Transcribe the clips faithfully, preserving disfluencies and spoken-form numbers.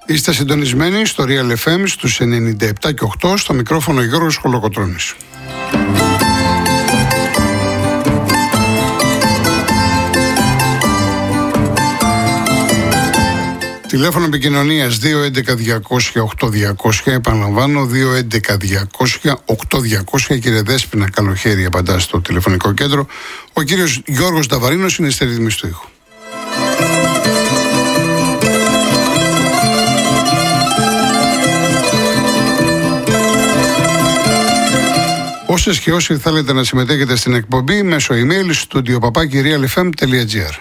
Είστε συντονισμένοι στο Real εφ εμ στους ενενήντα επτά και οκτώ, στο μικρόφωνο Γιώργος Χολοκοτρώνης. Τηλέφωνο επικοινωνίας δύο έντεκα διακόσια οκτώ διακόσια, επαναλαμβάνω δύο έντεκα διακόσια οκτώ διακόσια. Κύριε Δέσποινα, καλοχέρι, απαντά στο τηλεφωνικό κέντρο. Ο κύριος Γιώργος Νταβαρίνος είναι στη ρύθμιση του ήχου. Όσες και όσοι θέλετε να συμμετέχετε στην εκπομπή, μέσω email studio παπάκι real f m τελεία g r.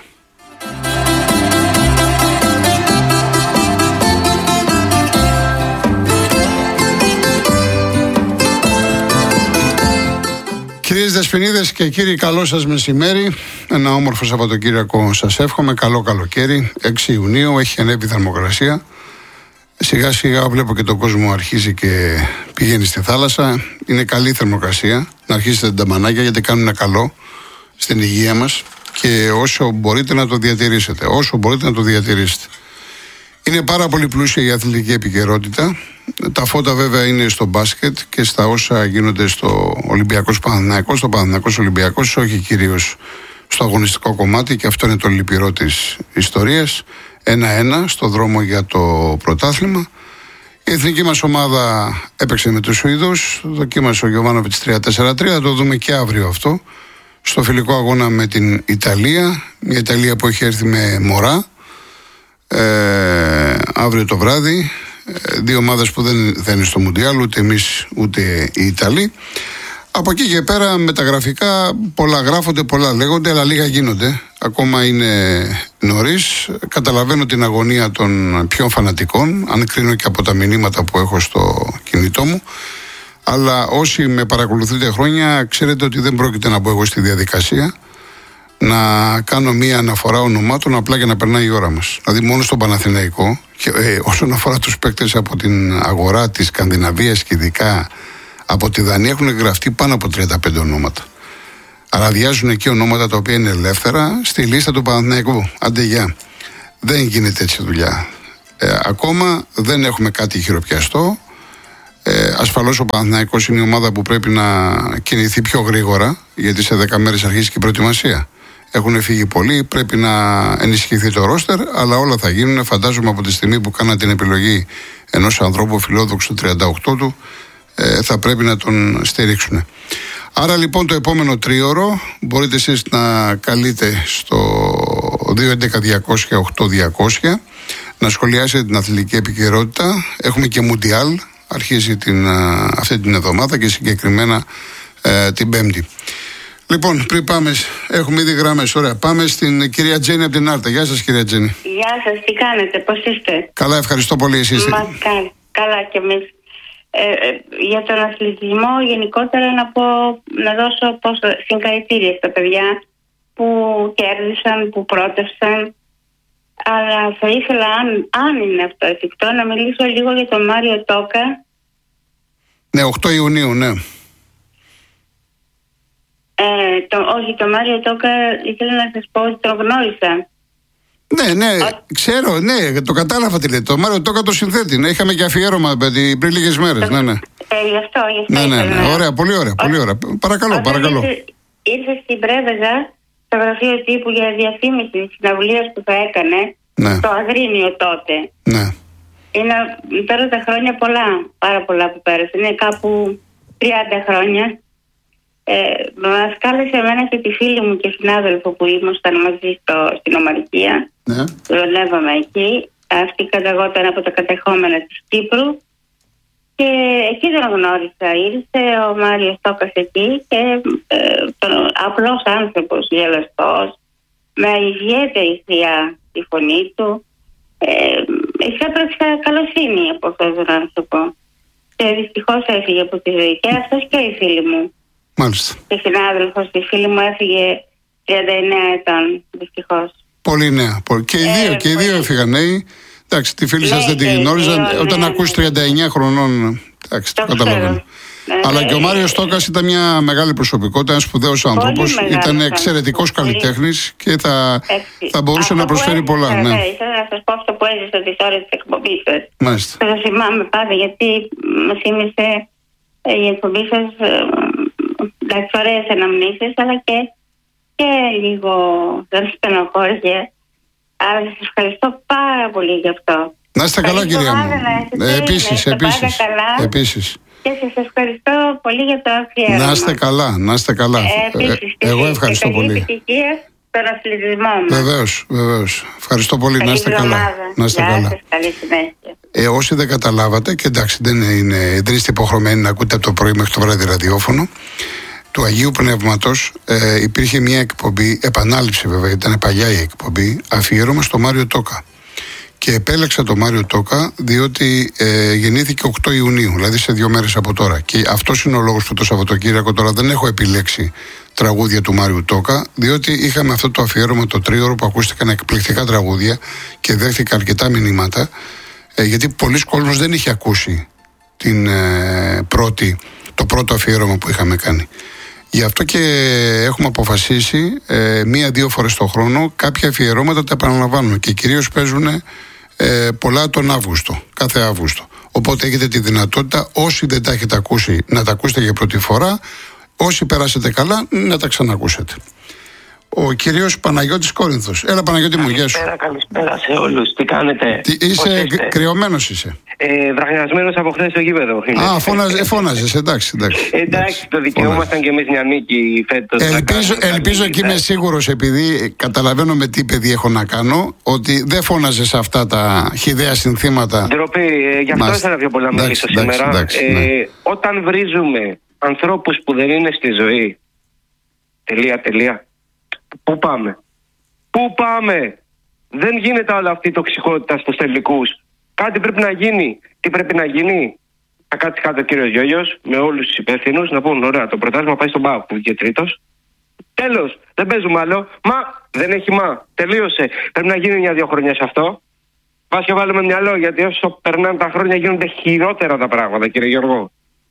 Κυρίες Δεσποινίδες και κύριοι, καλό σας μεσημέρι. Ένα όμορφο Σαββατοκύριακο σας εύχομαι. Καλό καλοκαίρι. έξι Ιουνίου, έχει ανέβει η θερμοκρασία. Σιγά σιγά βλέπω και τον κόσμο αρχίζει και πηγαίνει στη θάλασσα. Είναι καλή θερμοκρασία. Να αρχίσετε τα μανάκια, γιατί κάνουν καλό στην υγεία μας. Και όσο μπορείτε να το διατηρήσετε. Όσο μπορείτε να το διατηρήσετε. Είναι πάρα πολύ πλούσια η αθλητική επικαιρότητα. Τα φώτα βέβαια είναι στο μπάσκετ και στα όσα γίνονται στο Ολυμπιακός Παναθηναϊκός, στο Παναθηναϊκός Ολυμπιακός, όχι κυρίως στο αγωνιστικό κομμάτι, και αυτό είναι το λυπηρό της ιστορίας. ένα-ένα στο δρόμο για το πρωτάθλημα. Η εθνική μας ομάδα έπαιξε με τους Σουηδούς, δοκίμασε ο Γιωβάνοβιτς τρία τέσσερα τρία, θα το δούμε και αύριο αυτό, στο φιλικό αγώνα με την Ιταλία, μια Ιταλία που έχει έρθει με μωρά. Ε, αύριο το βράδυ, ε, δύο ομάδες που δεν θα είναι στο Μουντιάλ, ούτε εμείς ούτε οι Ιταλοί. Από εκεί και πέρα μεταγραφικά πολλά γράφονται, πολλά λέγονται, αλλά λίγα γίνονται. Ακόμα είναι νωρίς. Καταλαβαίνω την αγωνία των πιο φανατικών, αν κρίνω και από τα μηνύματα που έχω στο κινητό μου. Αλλά όσοι με παρακολουθείτε χρόνια, ξέρετε ότι δεν πρόκειται να μπω εγώ στη διαδικασία να κάνω μία αναφορά ονομάτων απλά για να περνάει η ώρα μας. Δηλαδή μόνο στον Παναθηναϊκό, και, ε, όσον αφορά τους παίκτες από την αγορά της Σκανδιναβίας και ειδικά από τη Δανία, έχουν γραφτεί πάνω από τριάντα πέντε ονόματα. Αλλά αδειάζουν εκεί ονόματα τα οποία είναι ελεύθερα στη λίστα του Παναθηναϊκού. Άντε γεια. Δεν γίνεται έτσι δουλειά. Ε, ακόμα δεν έχουμε κάτι χειροπιαστό. Ε, ασφαλώς ο Παναθηναϊκός είναι η ομάδα που πρέπει να κινηθεί πιο γρήγορα, γιατί σε δέκα μέρες αρχίζει και η προετοιμασία. Έχουν φύγει πολλοί, πρέπει να ενισχυθεί το ρόστερ, αλλά όλα θα γίνουν. Φαντάζομαι από τη στιγμή που κάναν την επιλογή ενός ανθρώπου φιλόδοξου τριάντα οκτώ του, ε, θα πρέπει να τον στηρίξουν. Άρα λοιπόν το επόμενο τρίωρο μπορείτε εσείς να καλείτε στο δύο έντεκα διακόσια οκτώ διακόσια να σχολιάσετε την αθλητική επικαιρότητα. Έχουμε και Μουντιάλ, αρχίζει την, αυτή την εβδομάδα και συγκεκριμένα ε, την Πέμπτη. Λοιπόν, πριν πάμε, έχουμε ήδη γράμμες, ωραία. Πάμε στην κυρία Τζέννη από την Άρτα. Γεια σας, κυρία Τζέννη. Γεια σας, τι κάνετε, πώς είστε? Καλά, ευχαριστώ πολύ. Εσείς? Μας κάνει. Καλά κι εμείς. Ε, ε, για τον αθλητισμό γενικότερα να πω, να δώσω πόσο συγχαρητήρια στα παιδιά που κέρδισαν, που πρότευσαν. Αλλά θα ήθελα, αν, αν είναι αυτό εφικτό, να μιλήσω λίγο για τον Μάριο Τόκα. Ναι, οκτώ Ιουνίου, ναι. Ε, το, όχι, τον Μάριο Τόκα ήθελα να σας πω ότι τον γνώρισα. Ναι, ναι, Ο... ξέρω, ναι, το κατάλαβα τι λέτε. Το Μάριο Τόκα το συνθέτη. Ναι, είχαμε και αφιέρωμα πριν λίγες μέρες. Ναι, ναι. Ε, γι' αυτό, γι' αυτό. Ναι, ναι, ναι. Να... Ωραία, πολύ ωραία, πολύ ωραία. Παρακαλώ, Όταν παρακαλώ. Ήρθε, ήρθε στην Πρέβεζα, στο γραφείο τύπου για διαφήμιση της συναυλίας που θα έκανε, ναι, στο Αγρίνιο τότε. Ναι. Είναι τώρα τα χρόνια πολλά, πάρα πολλά που πέρασαν. Είναι κάπου τριάντα χρόνια. Ε, μας κάλεσε εμένα και τη φίλη μου και συνάδελφο που ήμασταν μαζί στο, στην Ομαρικία. Ναι. Δουλεύαμε εκεί. Αυτή καταγόταν από τα κατεχόμενα της Κύπρου. Και εκεί τον γνώρισα. Ήρθε ο Μάριος Τόκας εκεί και ε, τον, απλός άνθρωπος, γελαστός, με ιδιαίτερη θεία τη φωνή του. Ε, Εξέπραξα καλοσύνη από αυτόν τον άνθρωπο. Και δυστυχώς έφυγε από τη ζωή. Και αυτός και η φίλη μου. Μάλιστα. Και συνάδελφος, η φίλη μου έφυγε τριάντα εννέα ετών, δυστυχώς. Πολύ νέα. Και οι δύο, ε, και οι δύο πολύ... έφυγαν νέοι. Εντάξει, τη φίλη σας ναι, δεν την γνώριζαν. Ναι. Όταν ακούς τριάντα εννέα χρονών, εντάξει, το, το καταλαβαίνω. Ναι, Αλλά ναι, και ο Μάριος Τόκας ήταν μια μεγάλη προσωπικότητα, ένας σπουδαίος άνθρωπος. Ήταν εξαιρετικός καλλιτέχνης και θα, θα μπορούσε να προσφέρει πολλά. Ναι. Ναι. Ήθελα να σας πω αυτό που έζησα τις ώρες της εκπομπής σας. Μάλιστα. Θα το θυμάμαι πάντα, γιατί μας θύμισε η εκπομπή σας εντάξει ωραίες αναμνήσεις, αλλά και, και λίγο δεν στενοχώρια. Αλλά σας ευχαριστώ πάρα πολύ γι' αυτό. Να είστε καλά, κυρία μου. Ε, επίσης, επίσης, επίσης. Και σας ευχαριστώ πολύ για το αφιέρωμα. Να είστε καλά, να είστε καλά. Ε, επίσης, ε, εγώ ευχαριστώ πολύ. Καλή επιτυχία στον αθλητισμό μας. Βεβαίως, βεβαίως. Ευχαριστώ πολύ. Καλή να είστε εβδομάδα. καλά. Να είστε Γεια καλά. σας, καλή συνέχεια. Ε, όσοι δεν καταλάβατε, και εντάξει, δεν, είναι, δεν είστε υποχρεωμένοι να ακούτε από το πρωί μέχρι το βράδυ ραδιόφωνο, του Αγίου Πνεύματος ε, υπήρχε μια εκπομπή, επανάληψη βέβαια, ήταν παλιά η εκπομπή, αφιέρωμα στο Μάριο Τόκα. Και επέλεξα το Μάριο Τόκα διότι ε, γεννήθηκε οκτώ Ιουνίου, δηλαδή σε δύο μέρες από τώρα. Και αυτός είναι ο λόγος που το Σαββατοκύριακο τώρα δεν έχω επιλέξει τραγούδια του Μάριου Τόκα, διότι είχαμε αυτό το αφιέρωμα το τρίωρο που ακούστηκαν εκπληκτικά τραγούδια και δέχτηκα αρκετά μηνύματα, ε, γιατί πολλοί κόσμος δεν είχε ακούσει την, ε, πρώτη, το πρώτο αφιέρωμα που είχαμε κάνει. Γι' αυτό και έχουμε αποφασίσει ε, μία-δύο φορές το χρόνο κάποια αφιερώματα τα επαναλαμβάνουμε και κυρίως παίζουν ε, πολλά τον Αύγουστο, κάθε Αύγουστο. Οπότε έχετε τη δυνατότητα, όσοι δεν τα έχετε ακούσει, να τα ακούσετε για πρώτη φορά, όσοι περάσετε καλά, να τα ξανακούσετε. Ο κύριος Παναγιώτης Κόρινθος. Έλα, Παναγιώτη μου, γεια σου. Καλησπέρα, καλησπέρα σε όλους. Τι κάνετε? Τι, είσαι κρυωμένος είσαι. Ε, βραχνιασμένος από χθες στο γήπεδο. Α, φώναζε, φώναζες, εντάξει, εντάξει. Εντάξει, το δικαιούμασταν και εμείς μια νίκη φέτος. Ελπίζω, ελπίζω και είμαι σίγουρος, επειδή καταλαβαίνω με τι παιδί έχω να κάνω, ότι δεν φώναζες αυτά τα χυδαία συνθήματα. Ντροπή, ε, γι' αυτό ήθελα πιο πολλά να μιλήσω σήμερα. Εντάξει, ε, ναι. Όταν βρίζουμε ανθρώπους που δεν είναι στη ζωή, τελεία, τελεία, πού πάμε? Πού πάμε? Δεν γίνεται όλη αυτή η τοξικότητα στους τελικούς. Κάτι πρέπει να γίνει. Τι πρέπει να γίνει? Θα κάτσει κάτω ο κύριος Γιώργος με όλους τους υπεύθυνους να πούν: ωραία, το πρωτάθλημα πάει στον ΠΑΟΚ που βγήκε τρίτος. Τέλος, δεν παίζουμε άλλο. Μα δεν έχει μα. Τελείωσε. Πρέπει να γίνει μια-δύο χρόνια σε αυτό. Πας και βάλουμε μυαλό, γιατί όσο περνάνε τα χρόνια γίνονται χειρότερα τα πράγματα, κύριε Γιώργο.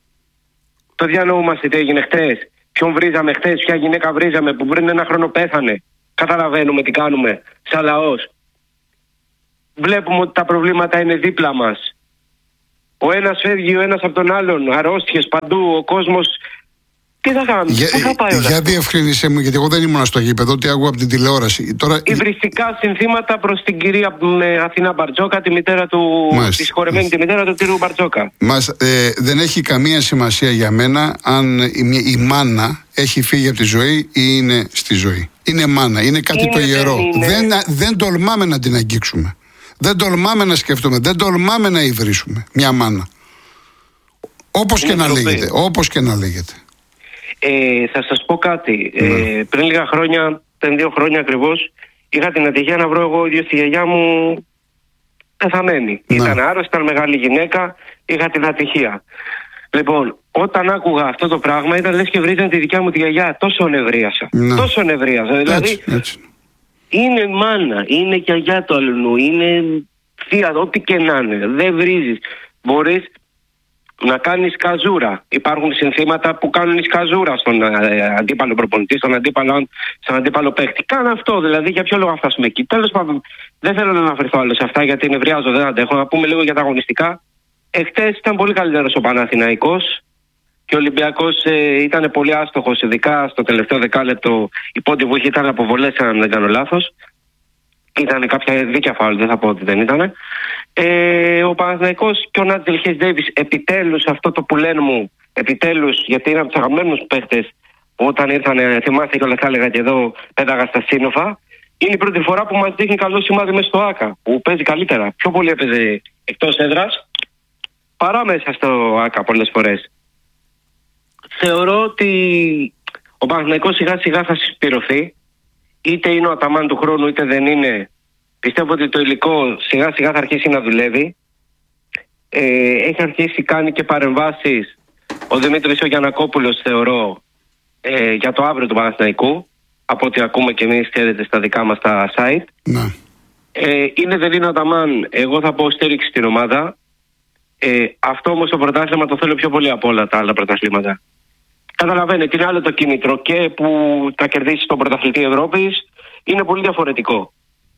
Το διανοούμαστε τι έγινε χτες. Ποιον βρίζαμε χτες, ποια γυναίκα βρίζαμε που πριν ένα χρόνο πέθανε. Καταλαβαίνουμε τι κάνουμε σαν λαός. Βλέπουμε ότι τα προβλήματα είναι δίπλα μας. Ο ένας φεύγει, ο ένας από τον άλλον. Αρρώστιες παντού, ο κόσμος. Τι θα κάνουμε, για, πού θα πάει όλα? Για διευκρίνησέ μου, γιατί εγώ δεν ήμουν στο γήπεδο, τι ακούω από την τηλεόραση. Τώρα... Υβριστικά συνθήματα προς την κυρία ε, Αθηνά Μπαρτζόκα, τη μητέρα του, τη συγχωρεμένη τη μητέρα του κύριου Μπαρτζόκα. Μας, ε, δεν έχει καμία σημασία για μένα αν η, η μάνα έχει φύγει από τη ζωή ή είναι στη ζωή. Είναι μάνα, είναι κάτι είναι, το ιερό. Δεν, δεν, δεν τολμάμε να την αγγίξουμε. Δεν τολμάμε να σκεφτούμε, δεν τολμάμε να υβρίσουμε μια μάνα. Όπως και, να λέγεται, όπως και να λέγεται. Ε, θα σας πω κάτι. Ναι. Ε, πριν λίγα χρόνια, πριν δύο χρόνια ακριβώς, είχα την ατυχία να βρω εγώ ίδιο τη γιαγιά μου πεθαμένη. Ναι. Ήταν άρρωστη, ήταν μεγάλη γυναίκα, είχα την ατυχία. Λοιπόν, όταν άκουγα αυτό το πράγμα, ήταν λες και βρίζαν τη δικιά μου τη γιαγιά. Τόσο νευρίασα. Ναι. Τόσο νευρίασα. Δηλαδή, έτσι, έτσι. Είναι μάνα, είναι γιαγιά του αλλού, είναι θεία, ό,τι και να είναι. Δεν βρίζεις. Μπορείς να κάνεις καζούρα. Υπάρχουν συνθήματα που κάνουν καζούρα στον ε, αντίπαλο προπονητή, στον αντίπαλο, στον αντίπαλο παίκτη. Κάνε αυτό, δηλαδή, για ποιο λόγο να φτάσουμε εκεί? Τέλος πάντων, δεν θέλω να αναφερθώ άλλο σε αυτά, γιατί νευριάζω, δεν αντέχω. Να πούμε λίγο για τα αγωνιστικά. Εχθές ήταν πολύ καλύτερος ο Παναθηναϊκός και ο Ολυμπιακός ε, ήταν πολύ άστοχος, ειδικά στο τελευταίο δεκάλεπτο. Η πόντη που είχε ήταν αποβολές, αν δεν κάνω λάθος. Ήταν κάποια δίκαια φάουλ, δεν θα πω ότι δεν ήταν. Ε, ο Παναθηναϊκός και ο Νάτζελ Χέις Ντέιβις, επιτέλους, αυτό το που λένε μου, επιτέλους, γιατί είναι από τους αγαπημένους παίχτες που όταν ήρθαν, θυμάστε και όλα τα έλεγα και εδώ, πέταγα στα σύννεφα. Είναι η πρώτη φορά που μας δείχνει καλό σημάδι μέσα στο ΆΚΑ, που παίζει καλύτερα. Πιο πολύ έπαιζε εκτός έδρας παρά μέσα στο ΆΚΑ πολλές φορές. Θεωρώ ότι ο Παναθηναϊκός σιγά σιγά θα συσπηρωθεί. Είτε είναι ο Αταμάν του χρόνου είτε δεν είναι. Πιστεύω ότι το υλικό σιγά σιγά θα αρχίσει να δουλεύει. Ε, έχει αρχίσει κάνει και παρεμβάσεις ο Δημήτρης ο Γιαννακόπουλος, θεωρώ, ε, για το αύριο του Παναθηναϊκού. Από ό,τι ακούμε και εμείς, ξέρετε, στα δικά μας τα site. Ναι. Ε, είναι δεν είναι ο Αταμάν, εγώ θα πω στήριξη στην ομάδα. Ε, αυτό όμως το πρωτάθλημα το θέλω πιο πολύ από όλα τα άλλα πρωταθλήματα. Καταλαβαίνετε, είναι άλλο το κίνητρο και που θα κερδίσει τον πρωταθλητή Ευρώπης είναι πολύ διαφορετικό.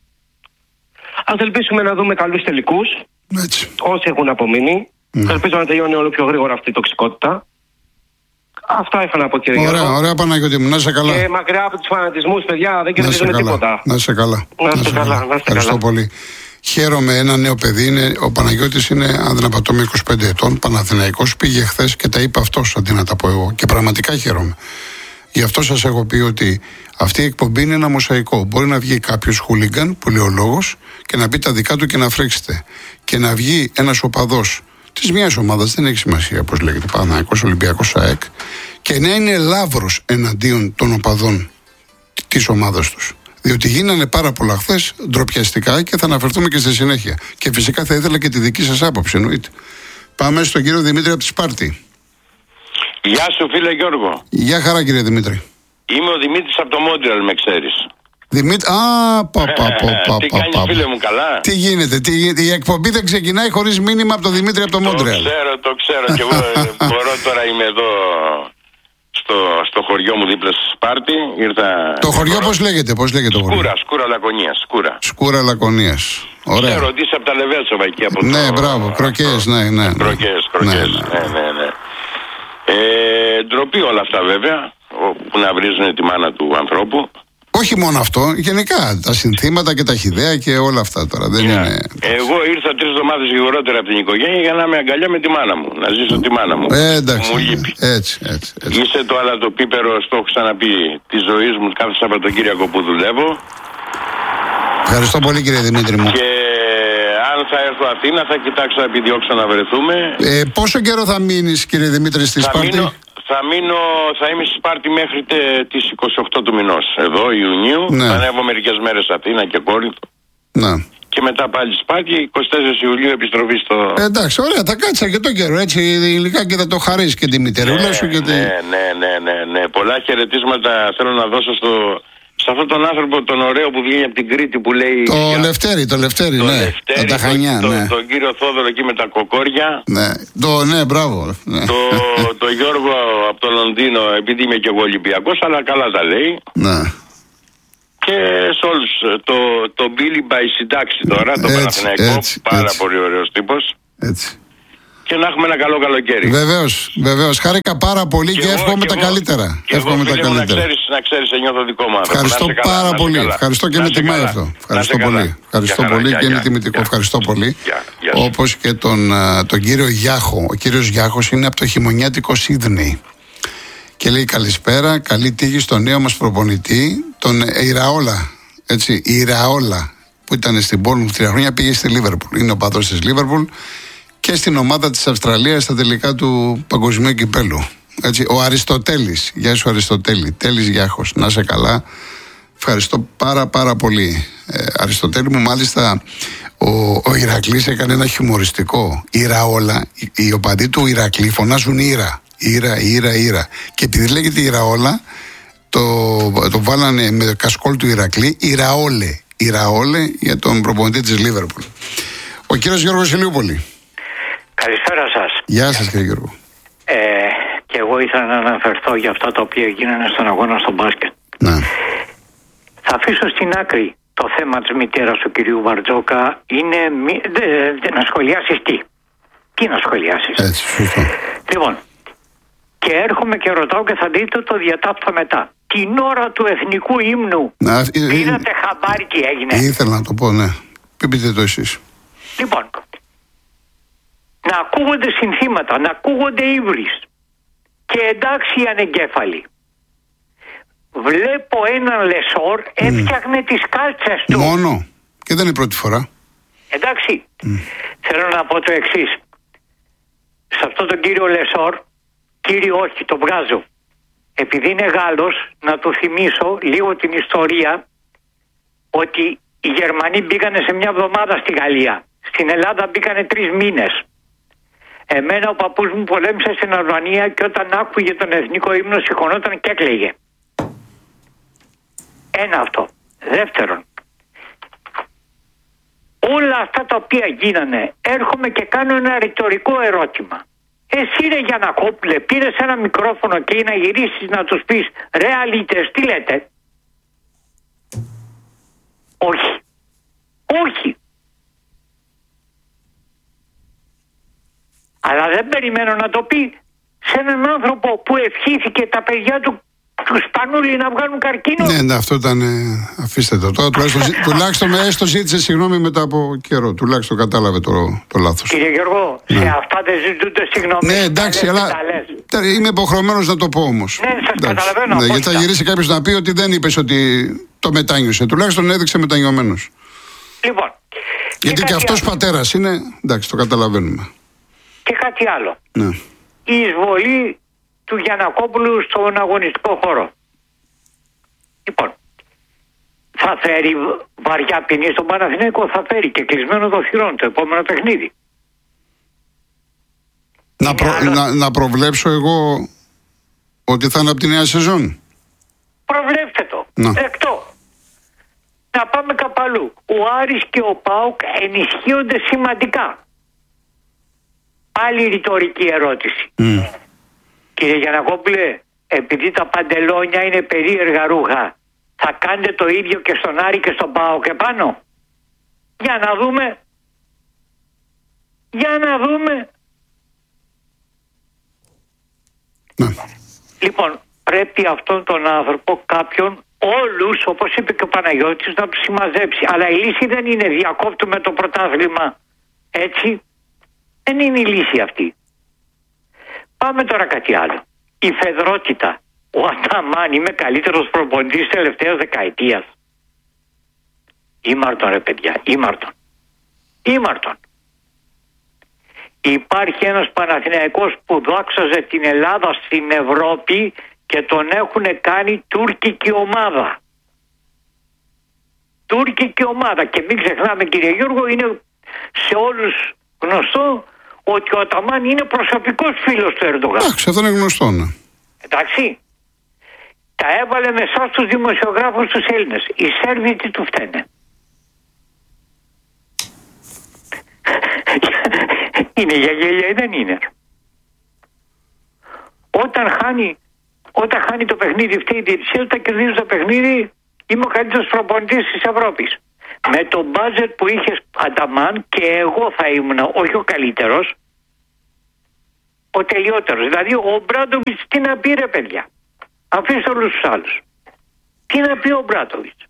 Ας ελπίσουμε να δούμε καλούς τελικούς, όσοι έχουν απομείνει. Mm. Ελπίζω να τελειώνει όλο πιο γρήγορα αυτή η τοξικότητα. Αυτά είχα να πω, κύριε Γιώργο. Ωραία, ωραία, Παναγιώτη μου, να είσαι καλά. Και μακριά από τους φανατισμούς, παιδιά, δεν κερδίζουμε τίποτα. Να είσαι καλά. Να είστε καλά. καλά. Ευχαριστώ καλά. πολύ. Χαίρομαι, ένα νέο παιδί είναι, ο Παναγιώτης είναι, αν δεν απατώμε, είκοσι πέντε ετών, Παναθηναϊκός, πήγε χθες και τα είπε αυτός αντί να τα πω εγώ. Και πραγματικά χαίρομαι. Γι' αυτό σας έχω πει ότι αυτή η εκπομπή είναι ένα μοσαϊκό. Μπορεί να βγει κάποιος χούλιγκαν, που λέει ο λόγος, και να πει τα δικά του και να φρέξετε. Και να βγει ένας οπαδός της μιας ομάδας, δεν έχει σημασία πώς λέγεται, Παναθηναϊκός, Ολυμπιακός, ΑΕΚ, και να είναι λαύρος εναντίον των οπαδών της ομάδας τους. Διότι γίνανε πάρα πολλά χθες ντροπιαστικά και θα αναφερθούμε και στη συνέχεια. Και φυσικά θα ήθελα και τη δική σας άποψη, εννοείται. Πάμε στον κύριο Δημήτρη από τη Σπάρτη. Γεια σου, φίλε Γιώργο. Γεια χαρά, κύριε Δημήτρη. Είμαι ο Δημήτρης από το Μόντρεαλ, με ξέρεις. Δημήτρη, α, πα, πα, πα, πα, τι κάνεις, πα, φίλε μου, καλά? Τι γίνεται, τι γίνεται, η εκπομπή δεν ξεκινάει χωρίς μήνυμα από τον Δημήτρη από το Μόντρεαλ. Το ξέρω, το ξέρω και εγώ μπορώ, τώρα είμαι εδώ στο, στο χωριό μου δίπλα στη Σπάρτη. Ήρθα... Το χωριό μπορώ... πώς λέγεται, πώς λέγεται το χωριό? Σκούρα, Σκούρα Λακωνίας, Σκούρα. Σκούρα Λακωνίας. Ωραία. Ξέρω ότι είσαι από τα Λεβέρσοβα εκεί από ναι, το... μπράβο, κροκές, ναι, ναι. ναι. Κροκές, κροκές, ναι, ναι, ναι. ναι, ναι. Ε, ντροπή όλα αυτά βέβαια, που να βρίζουν τη μάνα του ανθρώπου. Όχι μόνο αυτό, γενικά τα συνθήματα και τα χυδαία και όλα αυτά τώρα. Δεν yeah. είναι... Εγώ ήρθα τρεις εβδομάδες γρηγορότερα από την οικογένεια για να είμαι αγκαλιά με τη μάνα μου. Να ζήσω τη μάνα μου. Ε, εντάξει. Μου λείπει. Έτσι, έτσι, έτσι. Είσαι το αλατοπίπερο, στο έχω ξαναπεί, τη ζωή μου κάθε Σαββατοκύριακο που δουλεύω. Ευχαριστώ πολύ, κύριε Δημήτρη μου. Και αν θα έρθω Αθήνα θα κοιτάξω να επιδιώξω να βρεθούμε. Ε, πόσο καιρό θα μείνεις, κύριε Δημήτρη, στη Σπάρτη? Μείνω... Θα μείνω, θα είμαι στη Σπάρτη μέχρι τε, τις είκοσι οκτώ του μηνός, εδώ Ιουνίου. Ναι. Θα ανέβω μερικές μέρες Αθήνα και Κόρινθο. Ναι. Και μετά πάλι Σπάρτη, εικοστή τέταρτη Ιουλίου επιστροφή στο... Ε, εντάξει, ωραία, τα κάτσα και τον καιρό, έτσι, υλικά και θα το χαρίσεις και τη μητερούλα ναι, σου και τη... Ναι, ναι, ναι, ναι, ναι. Πολλά χαιρετίσματα θέλω να δώσω στο... σε αυτόν τον άνθρωπο τον ωραίο που βγαίνει από την Κρήτη που λέει... Το για... Λευτέρη, το Λευτέρη, το ναι. Λευτέρη, τα Χανιά, το, ναι. Τον κύριο Θόδωρο εκεί με τα κοκόρια. Ναι, το, ναι, μπράβο. Ναι. Το, το Γιώργο από το Λονδίνο, επειδή είμαι και εγώ Ολυμπιακός, αλλά καλά τα λέει. Ναι. Και σε όλους, το, το Billy by συντάξη τώρα, το Παναθηναϊκό, πάρα έτσι. Πολύ ωραίος τύπος. Έτσι. Και να έχουμε ένα καλό καλοκαίρι. Βεβαίως, βεβαίως. Χάρηκα πάρα πολύ και, και εύχομαι τα καλύτερα. Και εύχομαι εγώ, τα καλύτερα. Να ξέρεις, να ξέρεις, νιώθω δικό μου άνθρωπο. Ευχαριστώ πάρα καλά, πολύ. Καλά. Ευχαριστώ και με τιμάει αυτό. Ευχαριστώ πολύ. Ευχαριστώ πολύ και είναι τιμητικό. Ευχαριστώ πολύ. Όπως και τον, τον κύριο Γιάχο. Ο κύριος Γιάχος είναι από το χειμωνιάτικο Σίδνεϊ. Και λέει καλησπέρα, καλή τύχη στον νέο μας προπονητή, τον Ιραόλα. Έτσι, Ιραόλα, που ήταν στην Bournemouth τρία χρόνια, πήγε στη Λίβερπουλ. Είναι ο παδός της Λίβερπουλ και στην ομάδα της Αυστραλίας στα τελικά του Παγκοσμίου Κυπέλου. Έτσι, ο Αριστοτέλης. Γεια σου, Αριστοτέλη. Τέλης Γιάχος. Να είσαι καλά. Ευχαριστώ πάρα πάρα πολύ. Ε, Αριστοτέλη μου, μάλιστα ο, ο Ηρακλής έκανε ένα χιουμοριστικό. Ιραόλα. Οι, οι οπαδοί του Ηρακλή φωνάζουν Ήρα. Ήρα, Ήρα, Ήρα. Και επειδή λέγεται Ιραόλα, το, το βάλανε με το κασκόλ του Ηρακλή Ιραόλε. Ιραόλε για τον προπονητή της Λίβερπουλ. Ο κύριος Γιώργος Ηλιούπολη. Καλησπέρα σας. Γεια σας, κύριε Γιώργο. Ε, και εγώ ήθελα να αναφερθώ για αυτά τα οποία γίνανε στον αγώνα στο μπάσκετ. Ναι. Θα αφήσω στην άκρη το θέμα της μητέρας του κυρίου Μπαρτζόκα. Είναι μη, δε, δε, να σχολιάσεις τι. Τι να σχολιάσεις. Έτσι, σωστό. Λοιπόν, και έρχομαι και ρωτάω και θα δείτε το διατάφτα μετά. Την ώρα του εθνικού ύμνου να, πήρατε ε, χαμπάρι τι έγινε? Ήθελα να το πω, ναι. Πείτε το εσείς. Λοιπόν, να ακούγονται συνθήματα, να ακούγονται ύβρις και εντάξει οι ανεγκέφαλοι. Βλέπω έναν Λεσόρ έφτιαχνε mm. τις κάλτσες του. Μόνο. Και δεν είναι η πρώτη φορά. Εντάξει. Mm. Θέλω να πω το εξής. Σε αυτόν τον κύριο Λεσόρ, κύριο όχι, το βγάζω. Επειδή είναι Γάλλος, να του θυμίσω λίγο την ιστορία ότι οι Γερμανοί μπήκανε σε μια εβδομάδα στη Γαλλία. Στην Ελλάδα μπήκανε τρεις μήνες. Εμένα ο παππούς μου πολέμησε στην Αλβανία και όταν άκουγε τον εθνικό ύμνο σηκωνόταν και έκλαιγε. Ένα αυτό. Δεύτερον, όλα αυτά τα οποία γίνανε, έρχομαι και κάνω ένα ρητορικό ερώτημα. Εσύ ρε Γιαννακόπουλε, πήρες ένα μικρόφωνο και να γυρίσεις να τους πεις ρε αλήτες, τι λέτε? Όχι. Όχι. Αλλά δεν περιμένω να το πει σε έναν άνθρωπο που ευχήθηκε τα παιδιά του του Σπανούλη να βγάλουν καρκίνο. Ναι, ναι, αυτό ήταν. Ε, αφήστε το. Τώρα τουλάχιστον, τουλάχιστον έστω ζήτησε συγγνώμη μετά από καιρό. Τουλάχιστον κατάλαβε το, το λάθος. Κύριε Γιώργο, ναι. Σε αυτά δεν ζητούνται συγγνώμη. Ναι, εντάξει, αλλά. Είμαι υποχρεωμένος να το πω όμως. Ναι, σας καταλαβαίνω. Ναι, γιατί θα γυρίσει κάποιος να πει ότι δεν είπες ότι το μετάνιωσε. Τουλάχιστον έδειξε μετανιωμένος. Λοιπόν. Γιατί και, και αυτός πατέρας είναι. Εντάξει, το καταλαβαίνουμε. Και κάτι άλλο. Ναι. Η εισβολή του Γιαννακόπουλου στον αγωνιστικό χώρο. Λοιπόν, θα φέρει βαριά ποινή στον Παναθηναϊκό, θα φέρει και κλεισμένο το θυρών το επόμενο παιχνίδι. Να, προ, άλλο... να, να προβλέψω εγώ ότι θα είναι από τη νέα σεζόν. Προβλέψτε το. Να. Δεκτό. Να πάμε κάπου αλλού. Ο Άρης και ο ΠΑΟΚ ενισχύονται σημαντικά. Πάλι ρητορική ερώτηση. Mm. Κύριε Γιαννακόπουλε, επειδή τα παντελόνια είναι περίεργα ρούχα, θα κάνετε το ίδιο και στον Άρη και στον ΠΑΟΚ επάνω? Για να δούμε. Για να δούμε. Ναι. Λοιπόν, πρέπει αυτόν τον άνθρωπο κάποιον, όλους, όπως είπε και ο Παναγιώτης, να τους συμμαζέψει. Αλλά η λύση δεν είναι διακόπτουμε το πρωτάθλημα έτσι. Δεν είναι η λύση αυτή. Πάμε τώρα κάτι άλλο. Η φεδρότητα. Ο Αταμάν είμαι καλύτερος προπονητής της τελευταίας δεκαετίας. Ήμαρτον ρε παιδιά, ήμαρτον. Ήμαρτον. Υπάρχει ένας Παναθηναϊκός που δόξαζε την Ελλάδα στην Ευρώπη και τον έχουν κάνει τουρκική ομάδα. Τουρκική ομάδα. Και μην ξεχνάμε κύριε Γιώργο, είναι σε όλους γνωστό ότι ο Αταμάν είναι προσωπικός φίλος του Ερντογάν. Εντάξει, αυτό είναι γνωστό, ναι. Εντάξει. Τα έβαλε με εσάς τους δημοσιογράφους τους Έλληνες. Οι Σέρβοι τι του φταίνε? Είναι για γέλια ή δεν είναι? Όταν χάνει, όταν χάνει το παιχνίδι φταίει η διαιτησία, όταν κερδίζει το παιχνίδι είμαι ο καλύτερος προπονητής της Ευρώπης. Με το μπάτζετ που είχε Αταμάν και εγώ θα ήμουν όχι ο καλύτερος, ο τελειότερος. Δηλαδή ο Μπράντοβιτς τι να πει ρε παιδιά? Αφήστε όλους τους άλλους. Τι να πει ο Μπράντοβιτς?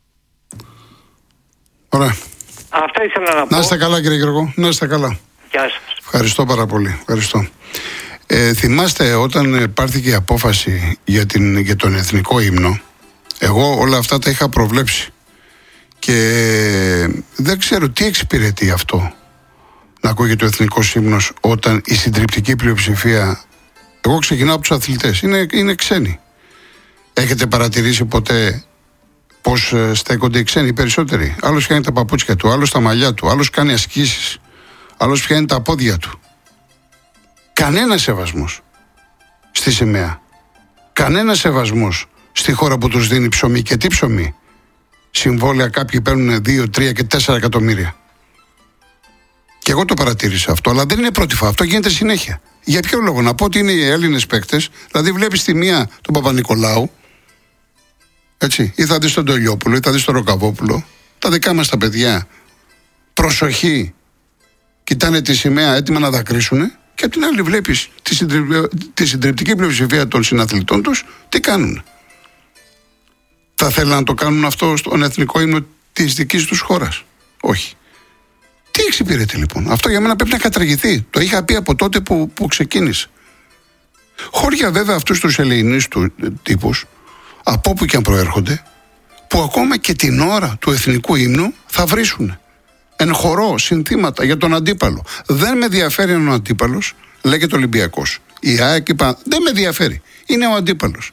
Ωραία. Αυτά ήθελα να πω. Να είστε καλά κύριε Γιώργο. Να είστε καλά. Γεια σας. Ευχαριστώ πάρα πολύ. Ευχαριστώ. Ε, θυμάστε όταν πάρθηκε η απόφαση για, την, για τον εθνικό ύμνο, εγώ όλα αυτά τα είχα προβλέψει. Και δεν ξέρω τι εξυπηρετεί αυτό να ακούγεται ο εθνικός ύμνος όταν η συντριπτική πλειοψηφία, εγώ ξεκινάω από τους αθλητές, είναι, είναι ξένοι. Έχετε παρατηρήσει ποτέ πώς στέκονται οι ξένοι οι περισσότεροι? Άλλος πιάνει τα παπούτσια του, άλλος τα μαλλιά του, άλλος κάνει ασκήσεις, άλλος πιάνει τα πόδια του. Κανένα σεβασμός στη σημαία. Κανένα σεβασμός στη χώρα που τους δίνει ψωμί. Και τι ψωμί? Συμβόλαια κάποιοι παίρνουν δύο, τρία και τέσσερα εκατομμύρια. Και εγώ το παρατήρησα αυτό, αλλά δεν είναι πρώτη φορά. Αυτό γίνεται συνέχεια. Για ποιο λόγο? Να πω ότι είναι οι Έλληνες παίκτες, δηλαδή βλέπεις τη μία τον Παπα-Νικολάου, έτσι, ή θα δεις τον Τολιόπουλο, ή θα δεις τον Ροκαβόπουλο. Τα δικά μας τα παιδιά, προσοχή, κοιτάνε τη σημαία έτοιμα να δακρύσουνε, και απ' την άλλη βλέπεις τη, συντριπ... τη συντριπτική πλειοψηφία των συναθλητών τους, τι κάνουν? Θα θέλουν να το κάνουν αυτό στον εθνικό ύμνο της δικής τους χώρας? Όχι. Τι εξυπηρετεί λοιπόν? Αυτό για μένα πρέπει να καταργηθεί. Το είχα πει από τότε που, που ξεκίνησε. Χώρια βέβαια αυτούς τους ελεηνείς του τύπους, από όπου και αν προέρχονται, που ακόμα και την ώρα του εθνικού ύμνου θα βρίσουν εν χορό συνθήματα για τον αντίπαλο. Δεν με ενδιαφέρει αν ο αντίπαλος λέγεται Ολυμπιακός. Η ΑΕΚ είπα, δεν με ενδιαφέρει. Είναι ο αντίπαλος.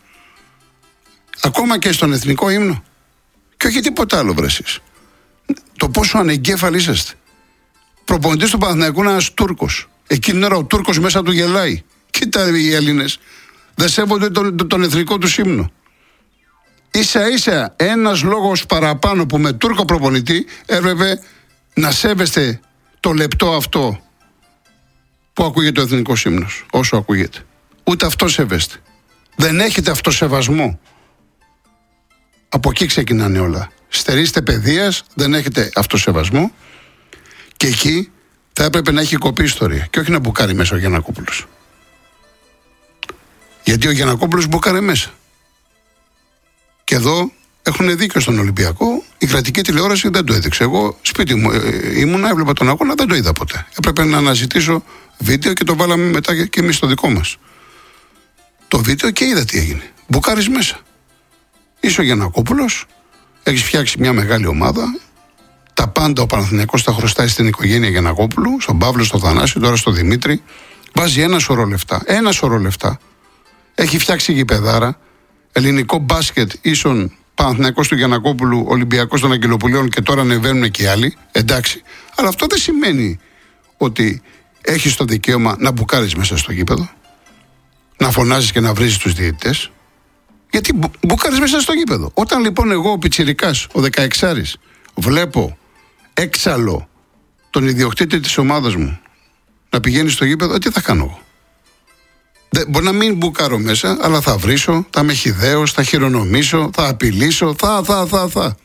Ακόμα και στον εθνικό ύμνο. Και όχι τίποτα άλλο, βρε εσείς. Το πόσο ανεγκέφαλοι είσαστε. Προπονητής του Παναθηναϊκού είναι ένας Τούρκος. Εκείνη την ώρα ο Τούρκος μέσα του γελάει. Κοίτα οι Έλληνες. Δεν σέβονται τον, τον, τον εθνικό του ύμνο. Ίσα ίσα ένας λόγος παραπάνω που με Τούρκο προπονητή έπρεπε να σέβεστε το λεπτό αυτό που ακούγεται ο εθνικός ύμνος, όσο ακούγεται. Ούτε αυτό σέβεστε. Δεν έχετε αυτοσεβασμό. Από εκεί ξεκινάνε όλα. Στερείστε παιδείας, δεν έχετε αυτοσεβασμό και εκεί θα έπρεπε να έχει κοπεί ιστορία και όχι να μπουκάρει μέσα ο Γιαννακόπουλος. Γιατί ο Γιαννακόπουλος μπουκάρει μέσα. Και εδώ έχουν δίκιο στον Ολυμπιακό, η κρατική τηλεόραση δεν το έδειξε. Εγώ σπίτι μου ε, ήμουνα, έβλεπα τον αγώνα, δεν το είδα ποτέ. Έπρεπε να αναζητήσω βίντεο και το βάλαμε μετά και εμείς στο δικό μας. Το βίντεο και είδα τι έγινε. Μπουκάρεις μέσα. Είσαι ο Γιαννακόπουλος, έχεις φτιάξει μια μεγάλη ομάδα. Τα πάντα ο Παναθηναϊκός τα χρωστάει στην οικογένεια Γιαννακόπουλου, στον Παύλο, στον Θανάση, τώρα στον Δημήτρη. Βάζει ένα σωρό λεφτά. Ένα σωρό λεφτά. Έχει φτιάξει γηπεδάρα. Ελληνικό μπάσκετ ίσον Παναθηναϊκός του Γιαννακόπουλου, Ολυμπιακός των Αγγελοπουλίων και τώρα ανεβαίνουν και οι άλλοι. Εντάξει. Αλλά αυτό δεν σημαίνει ότι έχεις το δικαίωμα να μπουκάρεις μέσα στο γήπεδο, να φωνάζεις και να βρίζεις τους διαιτητές. Γιατί μπου, μπουκάρεις μέσα στο γήπεδο. Όταν λοιπόν εγώ ο πιτσιρικάς, ο δεκαεξάρης, βλέπω έξαλλο τον ιδιοκτήτη της ομάδας μου να πηγαίνει στο γήπεδο, τι θα κάνω εγώ? Δεν, μπορεί να μην μπουκάρω μέσα, αλλά θα βρίσω, θα με χυδαίω, θα χειρονομήσω, θα απειλήσω, θα, θα, θα, θα.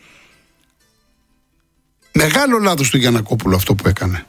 Μεγάλο λάθος του Γιαννακόπουλου αυτό που έκανε.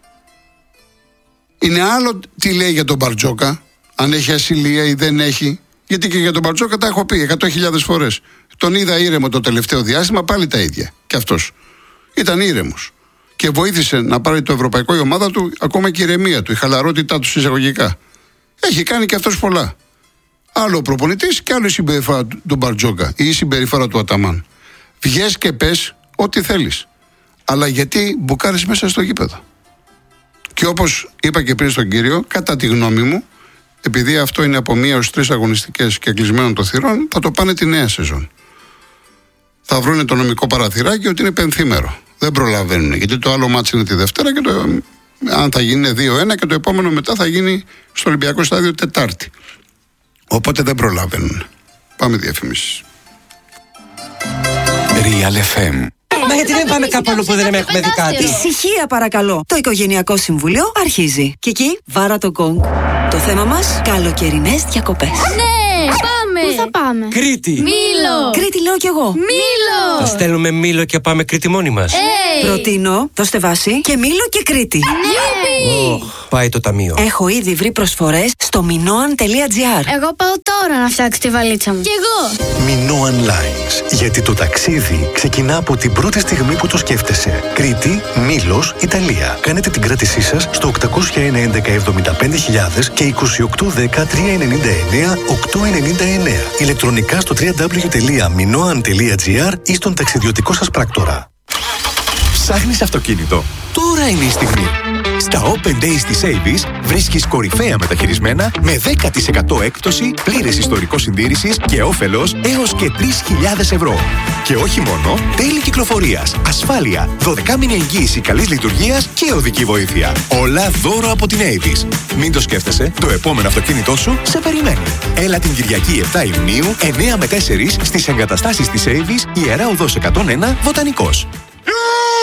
Είναι άλλο τι λέει για τον Μπαρτζόκα, αν έχει ασυλία ή δεν έχει. Γιατί και για τον Μπαρτζόκα τα έχω πει εκατό χιλιάδες φορές. Τον είδα ήρεμο το τελευταίο διάστημα, πάλι τα ίδια. Και αυτός ήταν ήρεμος. Και βοήθησε να πάρει το ευρωπαϊκό η ομάδα του, ακόμα και η ηρεμία του, η χαλαρότητά του εισαγωγικά. Έχει κάνει και αυτός πολλά. Άλλο ο προπονητής και άλλο η συμπεριφορά του Μπαρτζόκα ή η συμπεριφορά του Αταμάν. Βγες και πες ό,τι θέλεις. Αλλά γιατί μπουκάρεις μέσα στο γήπεδο? Και όπως είπα και πριν στον κύριο, κατά τη γνώμη μου, επειδή αυτό είναι από μία ως τρεις αγωνιστικές και κλεισμένων των θυρών, θα το πάνε τη νέα σεζόν. Θα βρούνε το νομικό παραθυράκι ότι είναι πενθήμερο. Δεν προλαβαίνουν, γιατί το άλλο μάτς είναι τη Δευτέρα και το, αν θα γίνει δύο ένα και το επόμενο μετά θα γίνει στο Ολυμπιακό Στάδιο Τετάρτη. Οπότε δεν προλαβαίνουν. Πάμε διαφημίσεις. Real εφ εμ. Μα γιατί δεν πάμε κάπου αλλού που δεν έχουμε δει κάτι? Ησυχία παρακαλώ. Το Οικογενειακό Συμβούλιο αρχίζει. Και εκεί βάρα το γκονγκ. Το θέμα μας, καλοκαιρινές διακοπές. Ναι, πάμε! Πού θα πάμε? Κρήτη! Μήλο! Κρήτη λέω κι εγώ. Μήλο! Θα στέλνουμε Μήλο και πάμε Κρήτη μόνοι μας. Hey. Προτείνω το Στεβάσι και Μήλο και Κρήτη. Ναι! Oh, πάει το ταμείο. Έχω ήδη βρει προσφορές στο minoan τελεία gr. Εγώ πάω τώρα να φτιάξω τη βαλίτσα μου. Κι εγώ! Minoan Lines. Γιατί το ταξίδι ξεκινά από την πρώτη στιγμή που το σκέφτεσαι. Κρήτη, Μήλος, Ιταλία. Κάνετε την κράτησή σας στο οκτακόσια ένα έντεκα εβδομήντα πέντε χιλιάδες και είκοσι οκτώ δέκα τριακόσια ενενήντα εννέα οκτακόσια ενενήντα εννέα. Ηλεκτρονικά στο double-u double-u double-u τελεία minoan τελεία gr ή στον ταξιδιωτικό σας πράκτορα. Ψάχνεις αυτοκίνητο? Τώρα είναι η στιγμή. Στα Open Days της Avis βρίσκεις κορυφαία μεταχειρισμένα με δέκα τοις εκατό έκπτωση, πλήρες ιστορικό συντήρησης και όφελος έως και τρεις χιλιάδες ευρώ. Και όχι μόνο, τέλη κυκλοφορίας, ασφάλεια, δωδεκάμηνη εγγύηση καλής λειτουργίας και οδική βοήθεια. Όλα δώρο από την Avis. Μην το σκέφτεσαι, το επόμενο αυτοκίνητό σου σε περιμένει. Έλα την Κυριακή επτά Ιουνίου, εννέα με τέσσερα στις εγκαταστάσεις της Avis, Ιερά Οδός εκατόν ένα, Βοτανικός.